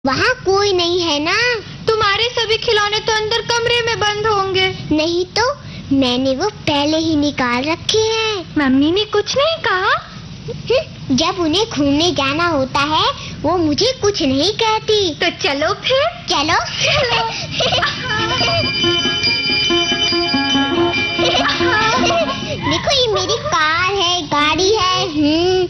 वहाँ कोई नहीं है ना। तुम्हारे सभी खिलौने तो अंदर कमरे में बंद होंगे। नहीं तो, मैंने वो पहले ही निकाल रखे हैं। मम्मी ने कुछ नहीं कहा? जब उन्हें घूमने जाना होता है वो मुझे कुछ नहीं कहती। तो चलो फिर। चलो चलो। देखो ये मेरी कार है, गाड़ी है।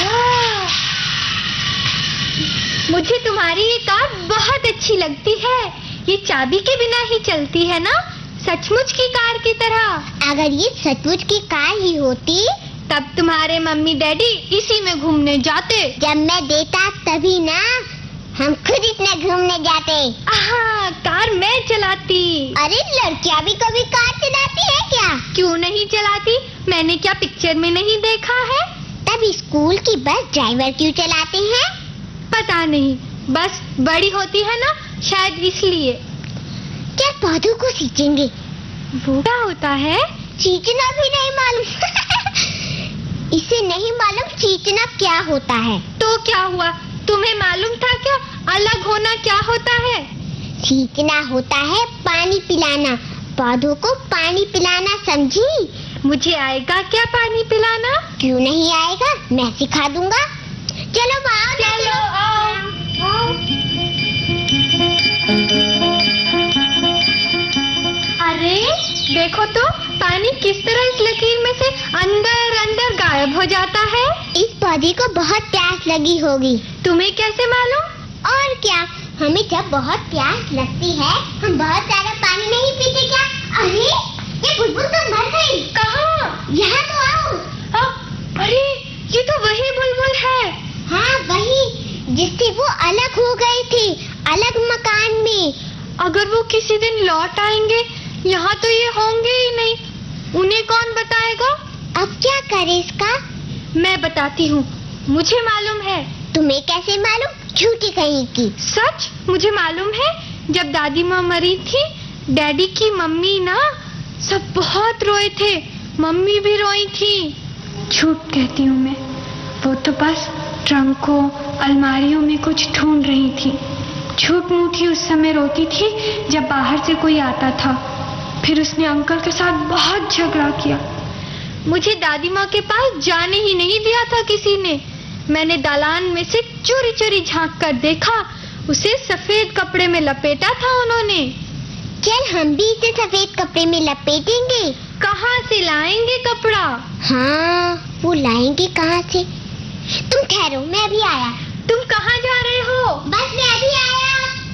मुझे तुम्हारी ये कार बहुत अच्छी लगती है। ये चाबी के बिना ही चलती है ना, सचमुच की कार की तरह। अगर ये सचमुच की कार ही होती तब तुम्हारे मम्मी डैडी इसी में घूमने जाते। जब मैं देता तभी ना, हम खुद इतना घूमने जाते। कार मैं चलाती। अरे लड़कियां भी कभी कार चलाती है क्या? क्यों नहीं चलाती? मैंने क्या पिक्चर में नहीं देखा है? तब स्कूल की बस ड्राइवर क्यों चलाते हैं? पता नहीं, बस बड़ी होती है ना, शायद इसलिए। क्या पौधों को सींचेंगे? वो क्या होता है? सींचना भी नहीं मालूम। इसे नहीं मालूम सींचना क्या होता है। तो क्या हुआ, तुम्हें मालूम था क्या? अलग होना क्या होता है? सींचना होता है पानी पिलाना, पौधों को पानी पिलाना, समझी? मुझे आएगा क्या पानी पिलाना? क्यों नहीं आएगा, मैं सिखा दूंगा। चलो आओ, चलो आओ। अरे देखो तो, पानी किस तरह इस लकीर में से अंदर अंदर गायब हो जाता है। इस पौधे को बहुत प्यास लगी होगी। तुम्हें कैसे मालूम? और क्या, हमें जब बहुत प्यास लगती है हम बहुत सारा पानी नहीं पीते क्या? अरे ये बुलबुल तो मर गई। कहाँ? यहाँ तो आओ। अरे ये तो वही बुलबुल है। हाँ वही, जिससे वो अलग हो गई थी, अलग मकान में। अगर वो किसी दिन लौट आएंगे, यहाँ तो ये होंगे ही नहीं, उन्हें कौन बताएगा? अब क्या करे इसका? मैं बताती हूँ, मुझे मालूम है। तुम्हें कैसे मालूम? झूठी कहीं की। सच, मुझे मालूम है। जब दादी माँ मरी थी, डैडी की मम्मी ना, सब बहुत रोए थे, मम्मी भी रोई थी। झूठ कहती हूँ मैं, वो तो बस ट्रंकों अलमारियों में कुछ ढूंढ रही थी। झूठ मूठी उस समय रोती थी जब बाहर से कोई आता था। फिर उसने अंकल के साथ बहुत झगड़ा किया। मुझे दादी माँ के पास जाने ही नहीं दिया था किसी ने। मैंने दालान में से चोरी चोरी झांक कर देखा, उसे सफेद कपड़े में लपेटा था उन्होंने। चल हम भी इसे सफेद कपड़े में लपेटेंगे। कहाँ से लाएंगे कपड़ा? हाँ वो लाएंगे कहाँ से? तुम ठहरो, मैं अभी आया। तुम कहाँ जा रहे हो? बस मैं अभी आया।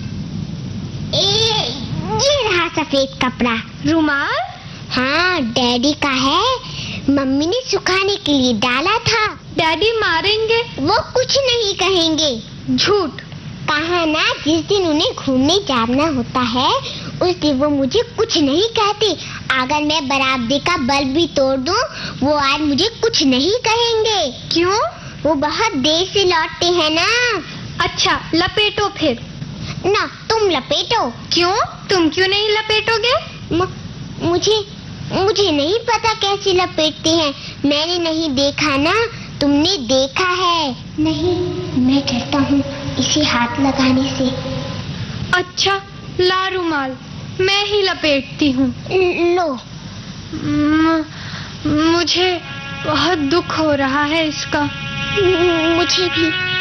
ये रहा सफेद कपड़ा। रुमाल? हाँ डैडी का है, मम्मी ने सुखाने के लिए डाला था। डैडी मारेंगे? वो कुछ नहीं कहेंगे। झूठ। कहा ना, जिस दिन उन्हें घूमने जाना होता है उस दिन वो मुझे कुछ नहीं कहते। अगर मैं बरामदे का बल्ब भी तोड़ दूं, वो आज मुझे कुछ नहीं कहेंगे। क्यों? वो बहुत देर से लौटते हैं ना। अच्छा लपेटो फिर। ना तुम लपेटो। क्यों? तुम क्यों नहीं लपेटोगे? मुझे नहीं पता कैसे लपेटते हैं, मैंने नहीं देखा ना, तुमने देखा है। नहीं, मैं कहता हूँ इसे हाथ लगाने से। अच्छा ला रुमाल, मैं ही लपेटती हूँ। लो। मुझे बहुत दुख हो रहा है इसका। मुझे भी।